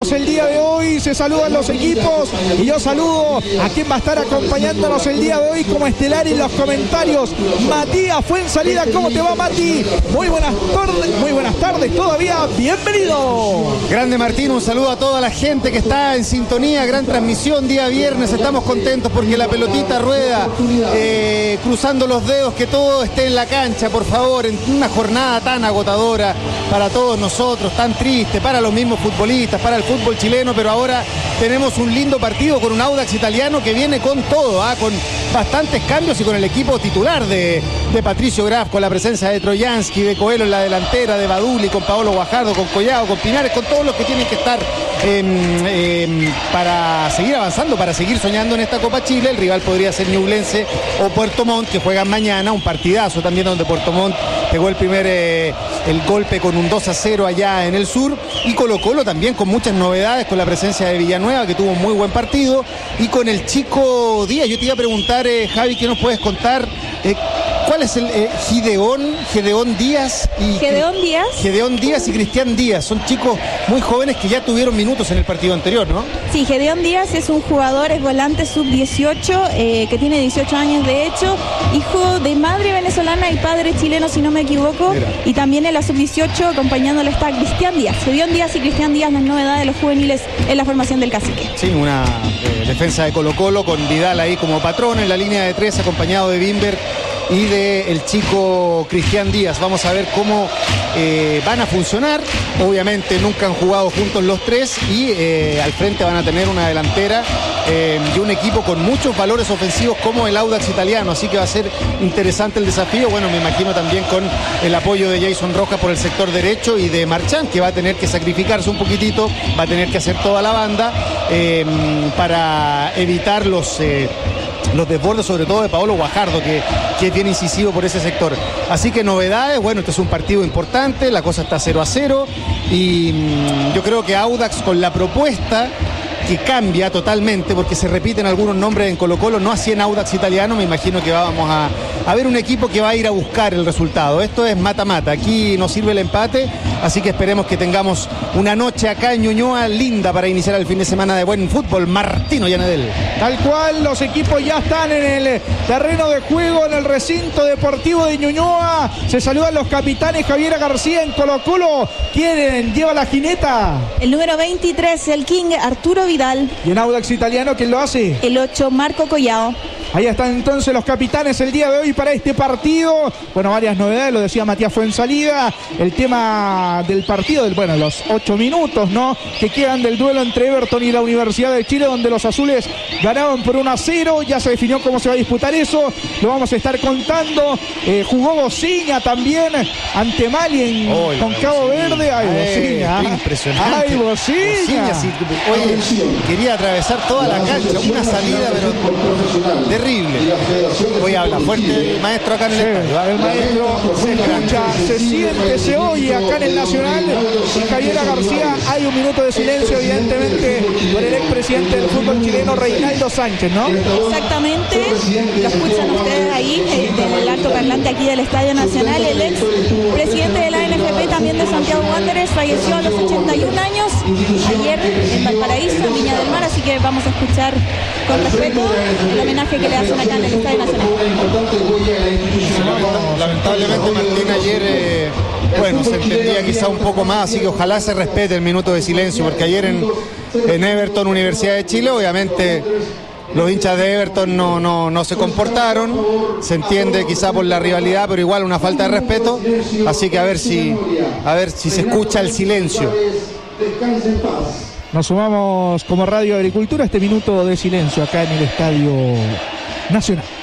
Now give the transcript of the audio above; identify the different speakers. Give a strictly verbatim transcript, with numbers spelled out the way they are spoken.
Speaker 1: El día de hoy se saludan los equipos y yo saludo a quien va a estar acompañándonos el día de hoy como estelar en los comentarios, Matías Fuenzalida. ¿Cómo te va, Mati? Muy buenas tardes, muy buenas tardes todavía, bienvenido.
Speaker 2: Grande Martín, un saludo a toda la gente que está en sintonía, gran transmisión día viernes, estamos contentos porque la pelotita rueda, eh, cruzando los dedos que todo esté en la cancha, por favor, en una jornada tan agotadora para todos nosotros, tan triste, para los mismos futbolistas, para el fútbol chileno, pero ahora tenemos un lindo partido con un Audax italiano que viene con todo, ¿eh? Con bastantes cambios y con el equipo titular de, de Patricio Graf, con la presencia de Troyansky, de Coelho en la delantera, de Baduli, con Paolo Guajardo, con Collado, con Pinares, con todos los que tienen que estar eh, eh, para seguir avanzando, para seguir soñando en esta Copa Chile. El rival podría ser Ñublense o Puerto Montt, que juegan mañana, un partidazo también donde Puerto Montt pegó el primer eh, el golpe con un dos a cero allá en el sur, y Colo Colo también con muchas novedades, con la presencia de Villanueva, que tuvo un muy buen partido, y con el Chico Díaz. Yo te iba a preguntar, eh, Javi, ¿qué nos puedes contar? Eh, ¿Cuál es el eh, Gideón, Gedeón Díaz y
Speaker 3: Gedeón Díaz?
Speaker 2: Gedeón Díaz y Cristian Díaz? Son chicos muy jóvenes que ya tuvieron minutos en el partido anterior, ¿no?
Speaker 3: Sí, Gedeón Díaz es un jugador, es volante sub dieciocho, eh, que tiene dieciocho años de hecho, hijo de madre venezolana y padre chileno, si no me equivoco. Mira. Y también en la sub dieciocho acompañándole está Cristian Díaz. Gedeón Díaz y Cristian Díaz, las novedades de los juveniles en la formación del Cacique.
Speaker 2: Sí, una eh, defensa de Colo Colo con Vidal ahí como patrón en la línea de tres, acompañado de Bimber y de el chico Cristian Díaz. Vamos a ver cómo eh, van a funcionar. Obviamente nunca han jugado juntos los tres y eh, al frente van a tener una delantera eh, y un equipo con muchos valores ofensivos como el Audax italiano, así que va a ser interesante el desafío. Bueno, me imagino también con el apoyo de Jason Rojas por el sector derecho y de Marchán, que va a tener que sacrificarse un poquitito, va a tener que hacer toda la banda eh, para evitar los... Eh, los desbordes, sobre todo de Paolo Guajardo, que, que es bien incisivo por ese sector. Así que novedades, bueno, este es un partido importante, la cosa está cero a cero y mmm, yo creo que Audax, con la propuesta que cambia totalmente, porque se repiten algunos nombres en Colo Colo, no así en Audax italiano, me imagino que vamos a, a ver un equipo que va a ir a buscar el resultado. Esto es mata-mata, aquí nos sirve el empate, así que esperemos que tengamos una noche acá en Ñuñoa linda para iniciar el fin de semana de buen fútbol. Martino Llanedel.
Speaker 1: Tal cual, los equipos ya están en el terreno de juego, en el recinto deportivo de Ñuñoa. Se saludan los capitanes. Javiera García en Colo Colo. ¿Quién lleva la jineta?
Speaker 3: El número veintitrés, el King Arturo Vidal.
Speaker 1: ¿Y en Audax italiano quién lo hace?
Speaker 3: El ocho, Marco Collao.
Speaker 1: Ahí están entonces los capitanes el día de hoy para este partido. Bueno, varias novedades, lo decía Matías Fuenzalida. El tema del partido, del, bueno, los ocho minutos, ¿no?, que quedan del duelo entre Everton y la Universidad de Chile, donde los azules ganaban por uno a cero. Ya se definió cómo se va a disputar eso. Lo vamos a estar contando. Eh, jugó Bociña también ante Mali en, oh, con Cabo Verde. Ay, Bociña.
Speaker 2: Eh, impresionante.
Speaker 1: Ay, Bociña.
Speaker 2: Bociña sí, oye, quería atravesar toda la cancha. Una salida, pero terrible. Voy a hablar fuerte el maestro acá en el
Speaker 1: sí,
Speaker 2: estadio.
Speaker 1: el maestro se escucha, se siente, se oye acá en el Nacional. Y Javiera García, hay un minuto de silencio, evidentemente, por el expresidente del fútbol chileno, Reinaldo Sánchez, ¿no?
Speaker 3: Exactamente, lo escuchan ustedes ahí, eh, desde el alto parlante aquí del Estadio Nacional. El ex presidente de la N F P, también de Santiago Wanderers, falleció a los ochenta y un años ayer en Valparaíso, en Viña del Mar, así que vamos a escuchar con respeto el homenaje que le hacen acá en el Estadio Nacional.
Speaker 2: No, lamentablemente Martín ayer eh, bueno, se entendía quizá un poco más, así que ojalá se respete el minuto de silencio, porque ayer en, en Everton, Universidad de Chile, obviamente los hinchas de Everton no, no, no se comportaron, se entiende quizá por la rivalidad, pero igual una falta de respeto, así que a ver si, a ver si se escucha el silencio.
Speaker 1: Nos sumamos como Radio Agricultura a este minuto de silencio acá en el Estadio Nacional.